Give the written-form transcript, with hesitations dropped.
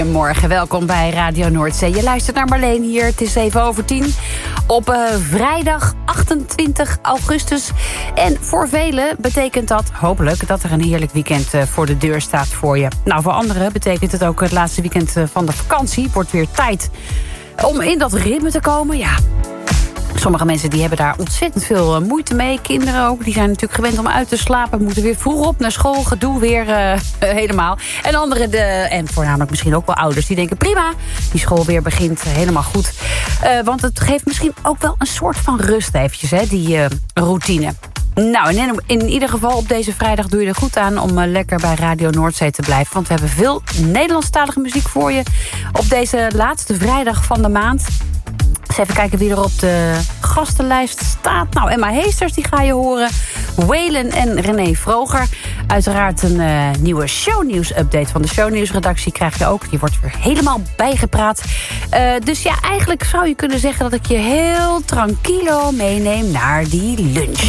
Morgen, welkom bij Radio Noordzee. Je luistert naar Marleen hier, het is 7:10 op vrijdag 28 augustus. En voor velen betekent dat hopelijk dat er een heerlijk weekend voor de deur staat voor je. Nou, voor anderen betekent het ook het laatste weekend van de vakantie. Wordt weer tijd om in dat ritme te komen, ja. Sommige mensen die hebben daar ontzettend veel moeite mee. Kinderen ook, die zijn natuurlijk gewend om uit te slapen. Moeten weer vroeg op naar school, gedoe weer helemaal. En anderen, en voornamelijk misschien ook wel ouders, die denken prima, die school weer begint helemaal goed. Want het geeft misschien ook wel een soort van rust eventjes, hè, die routine. Nou, en in ieder geval op deze vrijdag doe je er goed aan om lekker bij Radio Noordzee te blijven. Want we hebben veel Nederlandstalige muziek voor je op deze laatste vrijdag van de maand. Eens even kijken wie er op de gastenlijst staat. Nou, Emma Heesters, die ga je horen. Waylon en René Vroger. Uiteraard een nieuwe shownieuws-update van de shownieuwsredactie krijg je ook. Die wordt weer helemaal bijgepraat. Dus ja, eigenlijk zou je kunnen zeggen dat ik je heel tranquilo meeneem naar die lunch.